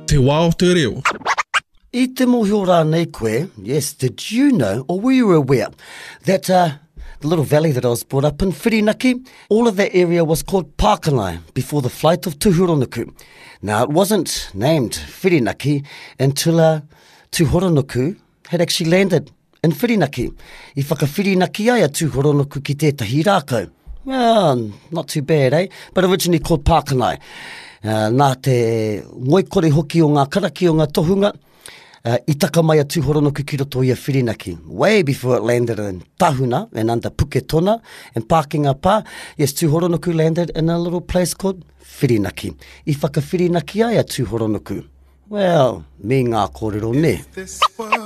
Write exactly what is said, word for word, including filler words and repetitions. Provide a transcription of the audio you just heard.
Te wā o te reo. I te mohio rānei koe, yes, did you know, or were you aware, that uh, the little valley that I was brought up in, Whirinaki, all of that area was called Pākalae before the flight of Tūhoronuku. Now, it wasn't named Whirinaki until uh, Tūhoronuku had actually landed in Whirinaki. I whakawhirinaki ai a Tūhoronuku ki tētahi rākau. Well, not too bad, eh? But originally called Pākalae. Uh, nā te ngoikore hoki o ngā karaki o ngā tohunga, uh, i taka mai a Tūhoronuku ki roto i a Whirinaki, way before it landed in Tahuna and under Puketona and Pākinga Pā. Yes, Tūhoronuku landed in a little place called Whirinaki. I whakawhirinaki ai a Tūhoronuku. Well, me ngā kōrero me.